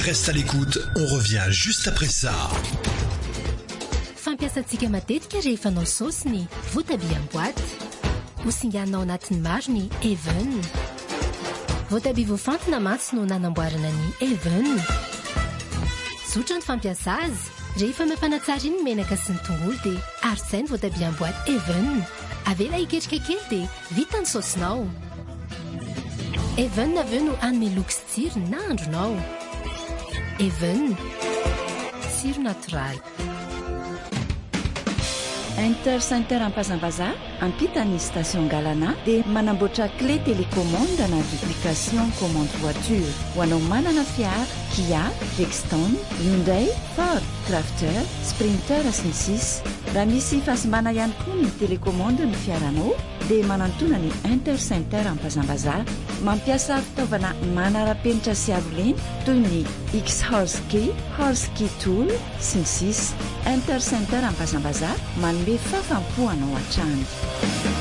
Reste à l'écoute, on revient juste après ça. Fampiasantsika matetika rehefa anao saosy ny voatabia amin'ny boaty. Hosinganao anatin'ny maro ny Even. Voatabia voafantina mantsy no nanamboarana ny Even. Zotra ny fampiasa azy rehefa mampanatsara iny ny menaka sy ny tongolo dia arotsainy voatabia amin'ny boaty Even. Avela iketrika kely dia vita ny saosinao. Even aveo no anome loko sy tsiro na andronao. Even, tsiro natoraly. Intercenter Ampazambaza ampita ny station Galana dia manamboatra clé télécommande na duplication commande voiture ho anao manana fiara Kia, Rexton, Hyundai, Ford, Crafter, Sprinter sy ny sisa. Raha misy fahasimana ihany koa ny télécommande ny fiaranao dia manantona ny Intercenter Ampazambaza mampiasa fitaovana manara-penitra sy aroleny toy ny X-Horse-Key, Horse-Key Tool sy ny sisa. Intercenter Ampazambaza manome fafampo anao an-trano.